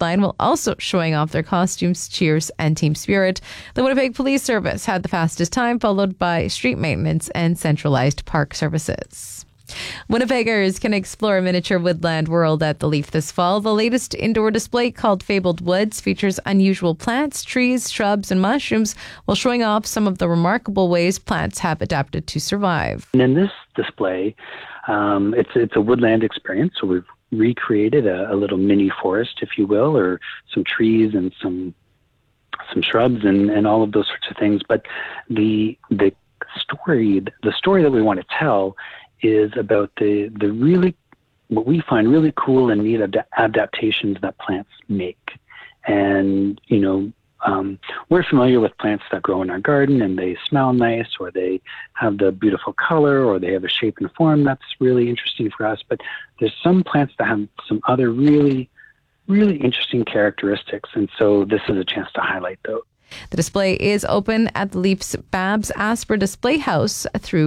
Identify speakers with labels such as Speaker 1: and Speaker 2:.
Speaker 1: Woodline while also showing off their costumes, cheers, and team spirit. The Winnipeg Police Service had the fastest time, followed by street maintenance and centralized park services. Winnipeggers can explore a miniature woodland world at the Leaf this fall. The latest indoor display, called Fabled Woods, features unusual plants, trees, shrubs, and mushrooms while showing off some of the remarkable ways plants have adapted to survive.
Speaker 2: And in this display, it's a woodland experience, so we've recreated a little mini forest, if you will, or some trees and some shrubs and all of those sorts of things. But the story that we want to tell is about the really, what we find really cool and neat adaptations that plants make. And, we're familiar with plants that grow in our garden and they smell nice, or they have the beautiful color, or they have a shape and form that's really interesting for us. But there's some plants that have some other really, really interesting characteristics. And so this is a chance to highlight those.
Speaker 1: The display is open at the Leaf's Babs Asper Display House through